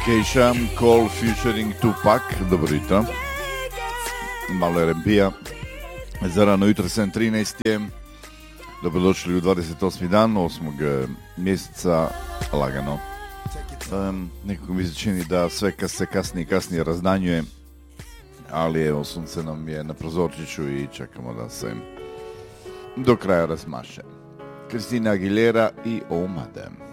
Keisha Cole featuring Tupac. Dobro jutro. Malo R&B-a. Za rano jutro 7.13 je. Dobrodošli u 28. dan 8. mjeseca. Lagano. Nekako mi se čini da sve se kasnije i kasnije razdanjuje. Ali evo, sunce nam je na prozorčiću i čekamo da se do kraja razmaše. Christina Aguilera i Oh Madame.